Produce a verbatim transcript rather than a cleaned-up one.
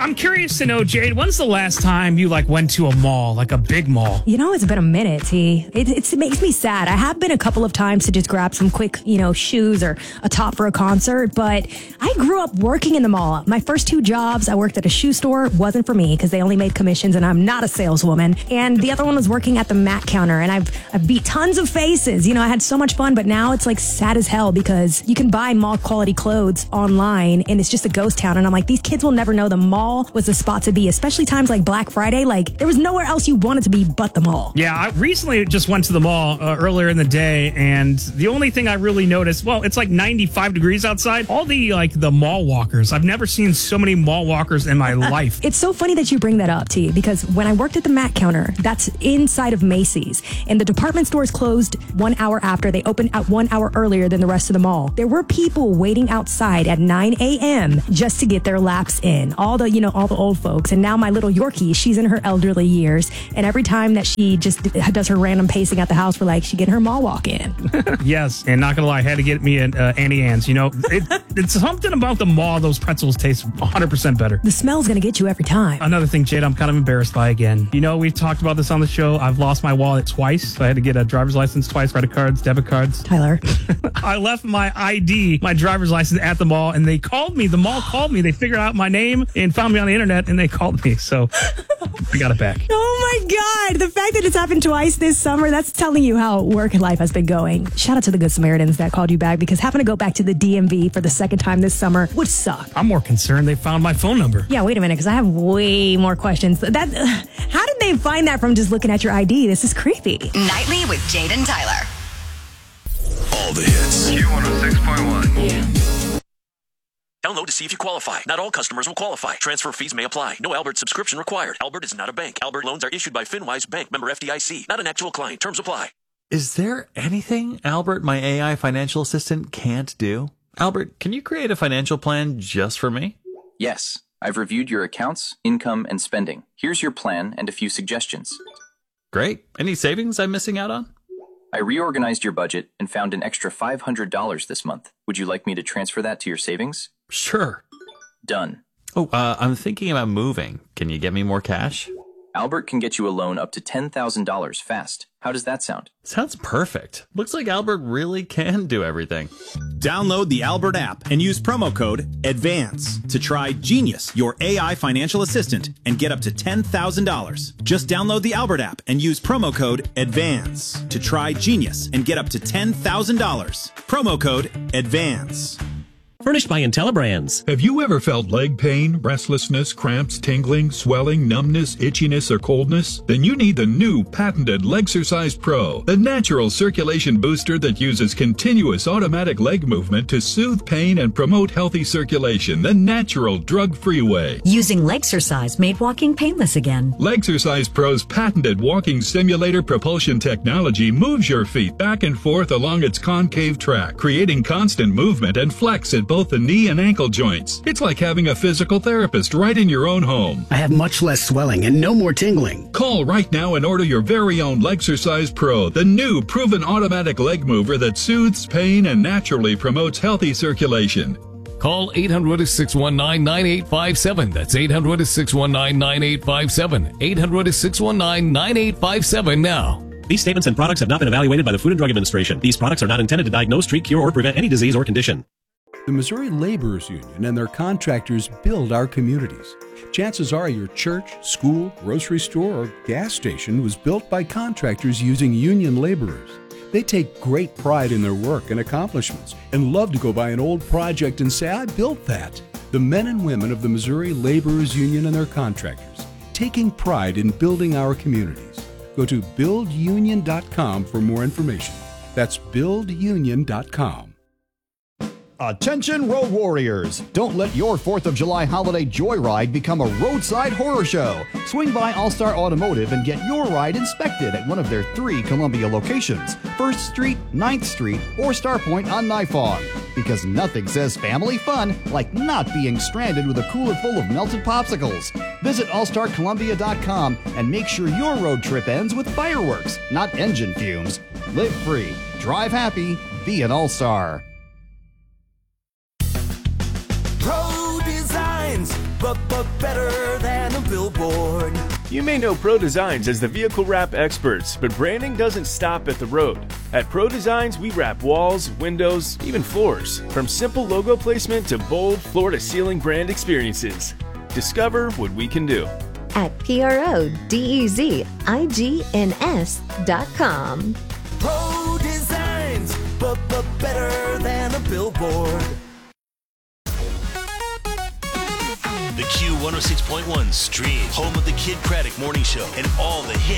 I'm curious to know, Jade, when's the last time you like went to a mall, like a big mall? You know, it's been a minute, T. It, it's, it makes me sad. I have been a couple of times to just grab some quick, you know, shoes or a top for a concert, but I grew up working in the mall. My first two jobs, I worked at a shoe store, wasn't for me because they only made commissions and I'm not a saleswoman. And the other one was working at the Mac counter, and I've I've beat tons of faces. You know, I had so much fun, but now it's like sad as hell because you can buy mall quality clothes online and it's just a ghost town. And I'm like, these kids will never know the mall was the spot to be, especially times like Black Friday. Like, there was nowhere else you wanted to be but the mall. Yeah, I recently just went to the mall uh, earlier in the day, and the only thing I really noticed, well, it's like ninety-five degrees outside. All the like the mall walkers. I've never seen so many mall walkers in my life. It's so funny that you bring that up, T, because when I worked at the Mac counter, that's inside of Macy's, and the department stores closed one hour after. They opened at one hour earlier than the rest of the mall. There were people waiting outside at nine a.m. just to get their laps in. All the, you know, all the old folks. And now my little Yorkie, she's in her elderly years, and every time that she just does her random pacing at the house, we're like, she getting her mall walk in. Yes, and not gonna lie, I had to get me an uh, Auntie Anne's. You know, it, it's something about the mall. Those pretzels taste one hundred percent better. The smell's gonna get you every time. Another thing, Jade, I'm kind of embarrassed by again. You know, we've talked about this on the show. I've lost my wallet twice. So I had to get a driver's license twice, credit cards, debit cards. Tyler. I left my I D, my driver's license at the mall, and they called me. The mall called me. They figured out my name and found me on the internet, and they called me. So I got it back. Oh my God. The fact that it's happened twice this summer, that's telling you how work life has been going. Shout out to the Good Samaritans that called you back, because having to go back to the D M V for the second time this summer would suck. I'm more concerned they found my phone number. Yeah, wait a minute, because I have way more questions. That, uh, how did they find that from just looking at your I D? This is creepy. Nightly with Jade and Tyler. All the hits. Q one oh six point one. Yeah. Download to see if you qualify. Not all customers will qualify. Transfer fees may apply. No Albert subscription required. Albert is not a bank. Albert loans are issued by FinWise Bank, member F D I C. Not an actual client. Terms apply. Is there anything Albert, my A I financial assistant, can't do? Albert, can you create a financial plan just for me? Yes. I've reviewed your accounts, income, and spending. Here's your plan and a few suggestions. Great. Any savings I'm missing out on? I reorganized your budget and found an extra five hundred dollars this month. Would you like me to transfer that to your savings? Sure. Done. Oh, uh, I'm thinking about moving. Can you get me more cash? Albert can get you a loan up to ten thousand dollars fast. How does that sound? Sounds perfect. Looks like Albert really can do everything. Download the Albert app and use promo code ADVANCE to try Genius, your A I financial assistant, and get up to ten thousand dollars. Just download the Albert app and use promo code ADVANCE to try Genius and get up to ten thousand dollars. Promo code ADVANCE. Furnished by IntelliBrands. Have you ever felt leg pain, restlessness, cramps, tingling, swelling, numbness, itchiness, or coldness? Then you need the new patented Legsercise Pro, the natural circulation booster that uses continuous automatic leg movement to soothe pain and promote healthy circulation the natural drug-free way. Using Legsercise made walking painless again. Legsercise Pro's patented walking simulator propulsion technology moves your feet back and forth along its concave track, creating constant movement and flex at both the knee and ankle joints. It's like having a physical therapist right in your own home. I have much less swelling and no more tingling. Call right now and order your very own Legsercise Pro, the new proven automatic leg mover that soothes pain and naturally promotes healthy circulation. Call eight hundred, six one nine, nine eight five seven. That's eight hundred, six one nine, nine eight five seven. eight hundred, six one nine, nine eight five seven now. These statements and products have not been evaluated by the Food and Drug Administration. These products are not intended to diagnose, treat, cure, or prevent any disease or condition. The Missouri Laborers Union and their contractors build our communities. Chances are your church, school, grocery store, or gas station was built by contractors using union laborers. They take great pride in their work and accomplishments and love to go by an old project and say, I built that. The men and women of the Missouri Laborers Union and their contractors, taking pride in building our communities. Go to build union dot com for more information. That's build union dot com. Attention road warriors! Don't let your fourth of July holiday joyride become a roadside horror show. Swing by All-Star Automotive and get your ride inspected at one of their three Columbia locations, first Street, ninth Street, or Starpoint on Nifong. Because nothing says family fun like not being stranded with a cooler full of melted popsicles. Visit all star columbia dot com and make sure your road trip ends with fireworks, not engine fumes. Live free, drive happy, be an all-star. Pro Designs, but, but better than a billboard. You may know Pro Designs as the vehicle wrap experts, but branding doesn't stop at the road. At Pro Designs, we wrap walls, windows, even floors. From simple logo placement to bold floor-to-ceiling brand experiences. Discover what we can do at P R O D E Z I G N S dot com. Pro Designs, but, but better than a billboard. The Q one oh six point one Stream, home of the Kid Craddock Morning Show and all the hits.